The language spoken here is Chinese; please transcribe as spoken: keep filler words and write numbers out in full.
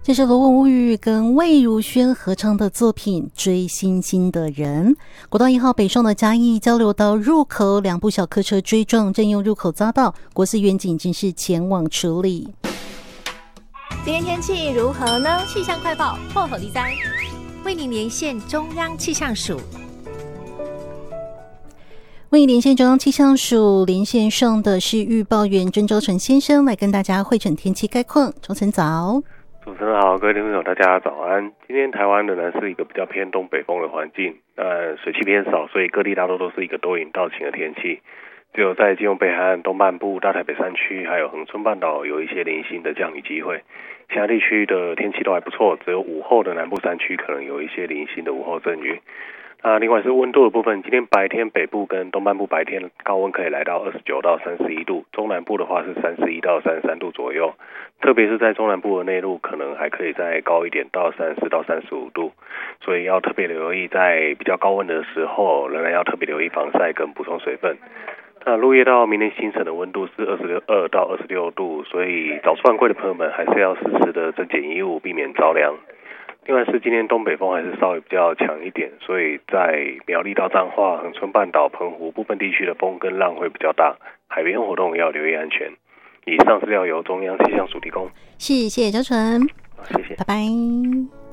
这是罗文物语跟魏如萱合唱的作品《追星星的人》。国道一号北上的嘉义交流道入口，两部小客车追撞，正用入口遭到，国司远警正式前往处理。 今天天气如何呢？ 气象快报破口第三，为您连线中央气象署。 为连线中央气象署，连线上的是预报员郑周成先生，来跟大家汇整天气概况。周成早。 主持人好，各位听众朋友大家早安。今天台湾仍然是一个比较偏东北风的环境，呃，水汽偏少，所以各地大多都是一个多云到晴的天气。只有在基隆北海岸东半部、大台北山区还有恒春半岛有一些零星的降雨机会，其他地区的天气都还不错，只有午后的南部山区可能有一些零星的午后阵雨。那另外是温度的部分，今天白天北部跟东半部白天高温可以来到二十九到三十一度，中南部的话是三十一到三十三度左右，特别是在中南部的内陆可能还可以再高一点到三十四到三十五度，所以要特别留意在比较高温的时候仍然要特别留意防晒跟补充水分。那入夜到明天清晨的温度是二十二到二十六度，所以早出晚归的朋友们还是要适时的增减衣物，避免着凉。另外是今天东北风还是稍微比较强一点，所以在苗栗到彰化、恒春半岛、澎湖部分地区的风跟浪会比较大，海边活动要留意安全。以上资料由中央气象署提供。 谢谢周成， 谢谢， 拜拜。